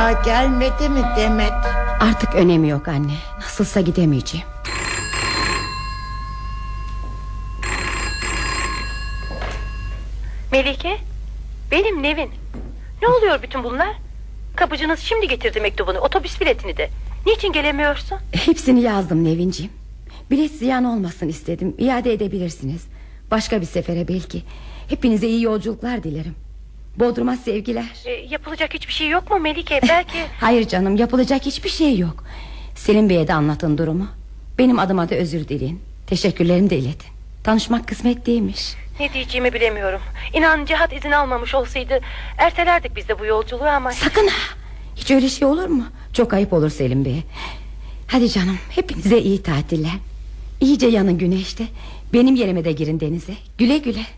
Hala gelmedi mi Demet? Artık önemi yok anne. Nasılsa gidemeyeceğim. Melike, benim Nevin. Ne oluyor bütün bunlar? Kapıcınız şimdi getirdi mektubunu, otobüs biletini de. Niçin gelemiyorsun? Hepsini yazdım Nevinciğim. Bilet ziyan olmasın istedim. İade edebilirsiniz. Başka bir sefere belki. Hepinize iyi yolculuklar dilerim. Bodrum'a sevgiler. Yapılacak hiçbir şey yok mu Melike? Belki... Hayır canım, yapılacak hiçbir şey yok. Selim Bey'e de anlatın durumu. Benim adıma da özür dileyin. Teşekkürlerimi de iletin. Tanışmak kısmet değilmiş. Ne diyeceğimi bilemiyorum. İnan Cihat izin almamış olsaydı ertelerdik biz de bu yolculuğu ama... Sakın ha! Hiç öyle şey olur mu? Çok ayıp olur Selim Bey'e. Hadi canım, hepinize iyi tatiller. İyice yanın güneşte. Benim yerime de girin denize. Güle güle.